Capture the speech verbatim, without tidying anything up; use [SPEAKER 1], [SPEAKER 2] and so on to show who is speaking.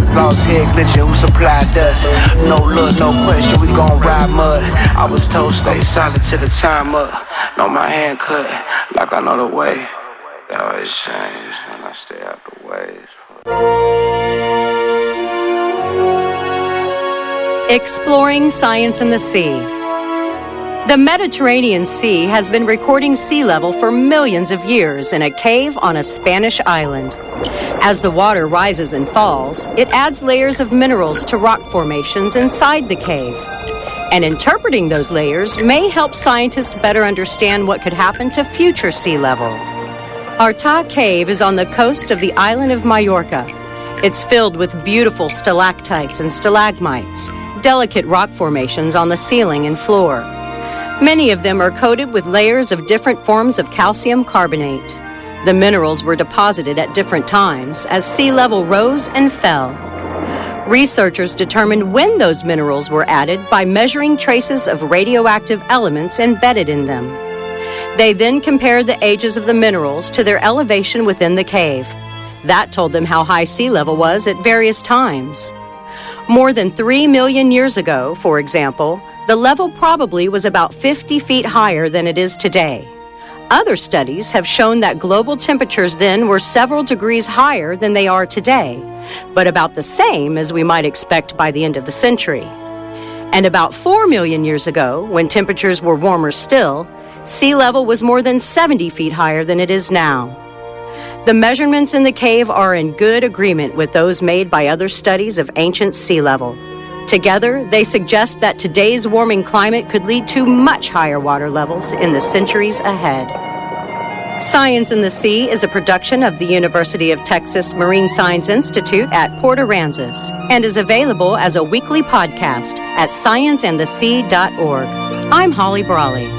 [SPEAKER 1] Lost head glitching, who supplied us? No look, no question, we gon' ride mud. I was told stay silent till the time up. Know my hand cut, like I know the way. They always change, and I stay out the ways.
[SPEAKER 2] Exploring science in the sea. The Mediterranean Sea has been recording sea level for millions of years in a cave on a Spanish island. As the water rises and falls, it adds layers of minerals to rock formations inside the cave. And interpreting those layers may help scientists better understand what could happen to future sea level. Artà Cave is on the coast of the island of Majorca. It's filled with beautiful stalactites and stalagmites, delicate rock formations on the ceiling and floor. Many of them are coated with layers of different forms of calcium carbonate. The minerals were deposited at different times as sea level rose and fell. Researchers determined when those minerals were added by measuring traces of radioactive elements embedded in them. They then compared the ages of the minerals to their elevation within the cave. That told them how high sea level was at various times. More than three million years ago, for example, the level probably was about fifty feet higher than it is today. Other studies have shown that global temperatures then were several degrees higher than they are today, but about the same as we might expect by the end of the century. And about four million years ago, when temperatures were warmer still, sea level was more than seventy feet higher than it is now. The measurements in the cave are in good agreement with those made by other studies of ancient sea level. Together, they suggest that today's warming climate could lead to much higher water levels in the centuries ahead. Science in the Sea is a production of the University of Texas Marine Science Institute at Port Aransas and is available as a weekly podcast at science and the sea dot org. I'm Holly Brawley.